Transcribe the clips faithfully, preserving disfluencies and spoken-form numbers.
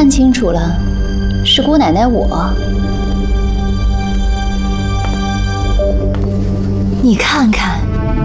看清楚了，是姑奶奶我。你看看，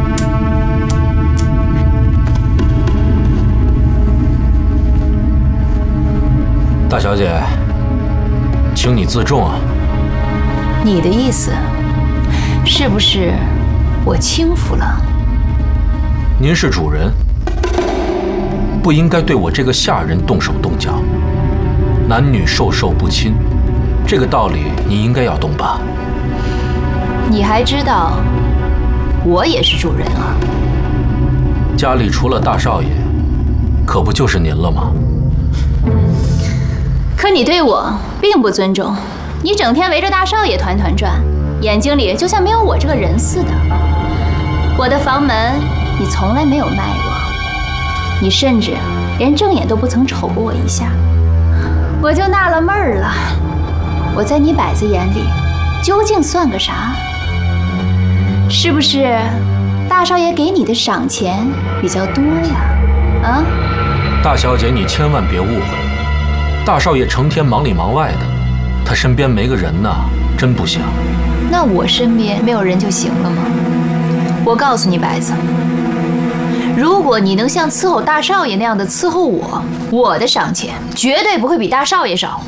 大小姐，请你自重啊。 你的意思是不是我轻浮了？ 您是主人，不应该对我这个下人动手动脚。男女授受不亲，这个道理你应该要懂吧？ 你还知道我也是主人啊？ 家里除了大少爷，可不就是您了吗？ 可你对我并不尊重，你整天围着大少爷团团转，眼睛里就像没有我这个人似的。我的房门你从来没有迈过，你甚至连正眼都不曾瞅过我一下。我就纳了闷儿了，我在你摆子眼里究竟算个啥？是不是大少爷给你的赏钱比较多呀？啊？ 大小姐，你千万别误会，大少爷成天忙里忙外的，他身边没个人呐，真不行。 那我身边没有人就行了吗？我告诉你，白子，如果你能像伺候大少爷那样的伺候我，我的赏钱绝对不会比大少爷少。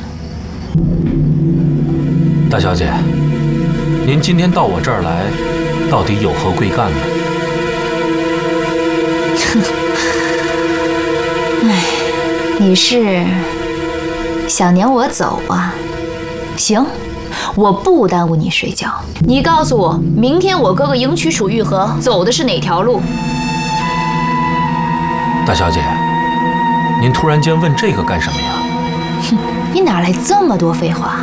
大小姐，您今天到我这儿来，到底有何贵干呢？ 哎，你是想撵我走啊？行，我不耽误你睡觉。你告诉我，明天我哥哥迎娶楚玉和走的是哪条路？ 大小姐，您突然间问这个干什么呀？ 哼，你哪来这么多废话？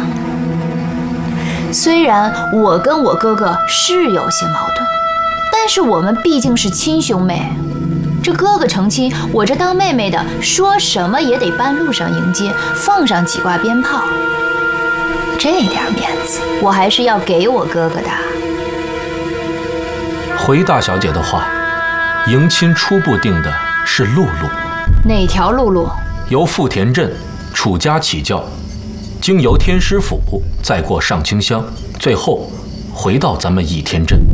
虽然我跟我哥哥是有些矛盾，但是我们毕竟是亲兄妹。这哥哥成亲，我这当妹妹的，说什么也得半路上迎接，放上几挂鞭炮。这点面子，我还是要给我哥哥的。 回大小姐的话，迎亲初步定的是陆路。 哪条陆路？ 由富田镇楚家起轿，经由天师府，再过上清乡，最后回到咱们倚天镇。